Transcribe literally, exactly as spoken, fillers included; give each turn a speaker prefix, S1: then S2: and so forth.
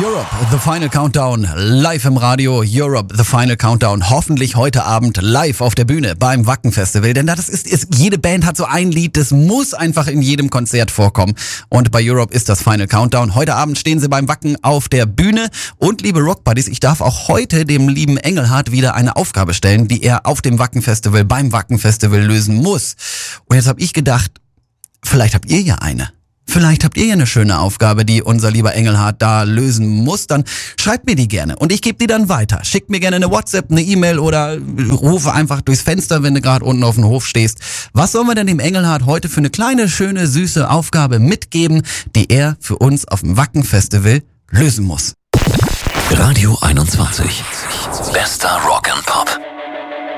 S1: Europe, The Final Countdown, live im Radio. Europe, The Final Countdown, hoffentlich heute Abend live auf der Bühne beim Wacken Festival. Denn das ist, ist, jede Band hat so ein Lied, das muss einfach in jedem Konzert vorkommen. Und bei Europe ist das Final Countdown. Heute Abend stehen sie beim Wacken auf der Bühne. Und liebe Rockbuddies, ich darf auch heute dem lieben Engelhardt wieder eine Aufgabe stellen, die er auf dem Wacken Festival, beim Wacken Festival lösen muss. Und jetzt habe ich gedacht, vielleicht habt ihr ja eine. Vielleicht habt ihr ja eine schöne Aufgabe, die unser lieber Engelhardt da lösen muss. Dann schreibt mir die gerne und ich gebe die dann weiter. Schickt mir gerne eine WhatsApp, eine E-Mail oder rufe einfach durchs Fenster, wenn du gerade unten auf dem Hof stehst. Was sollen wir denn dem Engelhardt heute für eine kleine, schöne, süße Aufgabe mitgeben, die er für uns auf dem Wacken Festival lösen muss?
S2: Radio einundzwanzig. Bester Rock and Pop.